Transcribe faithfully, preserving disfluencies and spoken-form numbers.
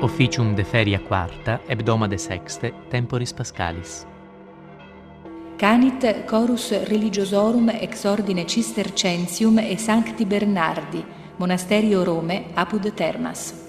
Officium de feria quarta, hebdoma de sexte, temporis pascalis. Canit chorus religiosorum ex ordine Cistercensium e Sancti Bernardi, monasterio Rome, apud Termas.